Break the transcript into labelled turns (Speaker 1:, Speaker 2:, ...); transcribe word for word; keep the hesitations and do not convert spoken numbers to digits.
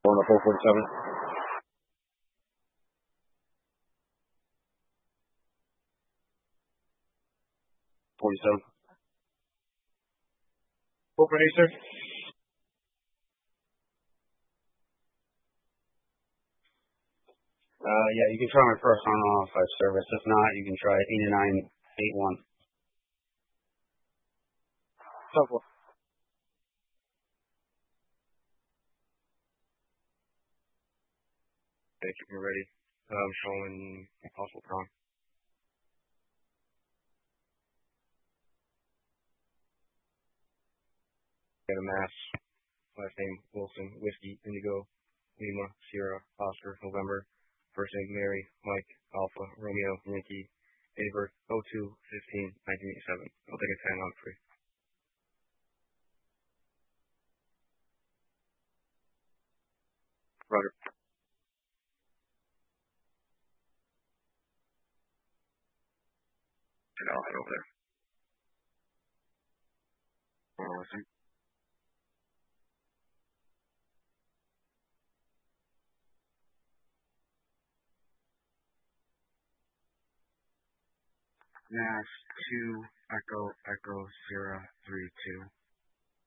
Speaker 1: Going up four forty-seven. forty-seven. Open eight, sir. Uh, yeah, you can try my first on off uh, service. If not, you can try eighty-nine eighty-one. Couple.
Speaker 2: Thank you. You're ready. Um, showing possible prong. Got a mass. Last name Wilson. Whiskey Indigo Lima Sierra Oscar November. First name Mary Mike Alpha Romeo Yankee. Date of birth oh two fifteen nineteen eighty-seven. I'll take a ten on free. Roger. And I'll head over there. Hold on a second. Mass two Echo Echo Sierra three two.